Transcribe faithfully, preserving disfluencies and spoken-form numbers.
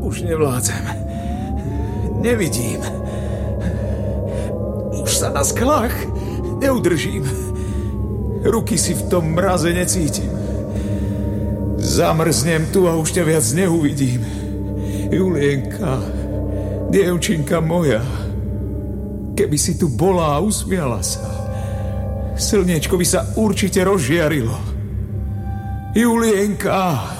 Už nevládzem. Nevidím. Už sa na sklách neudržím. Ruky si v tom mraze necítim. Zamrznem tu a už ťa viac neuvidím. Julienka, dievčinka moja, keby si tu bola a usmiala sa, slniečko by sa určite rozžiarilo. Julienka...